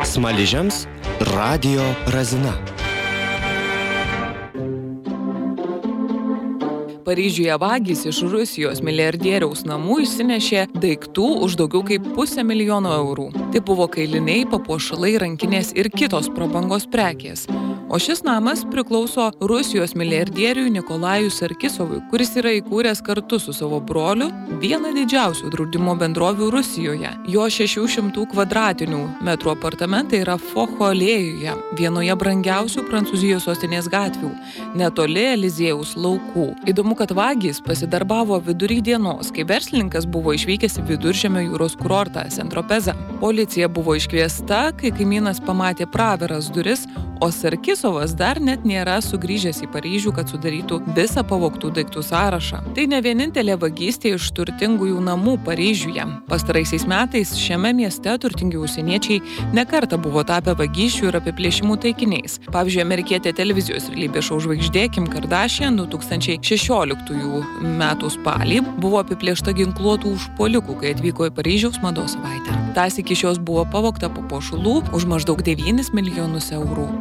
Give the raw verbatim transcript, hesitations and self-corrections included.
Smaližiams radijo razina. Paryžiuje vagys iš Rusijos milijardieriaus namų išsinešė daiktų už daugiau kaip pusę milijono eurų. Tai buvo kailiniai, papuošalai, rankinės ir kitos prabangos prekės. O šis namas priklauso Rusijos milijardieriui Nikolajui Sarkisovui, kuris yra įkūręs kartu su savo broliu vieną didžiausių draudimo bendrovių Rusijoje. Jo šešių šimtų kvadratinių metrų apartamentai yra Focho alėjoje, vienoje brangiausių Prancūzijos sostinės gatvių, netoli Eliziejaus laukų. Įdomu, kad vagys pasidarbavo vidury dienos, kai verslininkas buvo išvykęs į Viduržemio jūros kurortą Saint-Tropezą. Policija buvo iškviesta, kai kaimynas pamatė praviras duris, o Sarkisovas dar net nėra sugrįžęs į Paryžių, kad sudarytų visą pavogtų daiktų sąrašą. Tai ne vienintelė vagystė iš turtingųjų namų Paryžiuje. Pastaraisiais metais šiame mieste turtingi užsieniečiai nekartą buvo tapę vagysčių ir apiplėšimų taikiniais. Pavyzdžiui, amerikietė televizijos realybės šou žvaigždė Kim Kardashian du tūkstančiai šešioliktųjų metų spalį buvo apiplėšta ginkluotų užpuolikų, kai atvyko į Paryžiaus mados savaitę. Tąsyk iš jos buvo pavogta papuošalų už maždaug devynis milijonus eurų.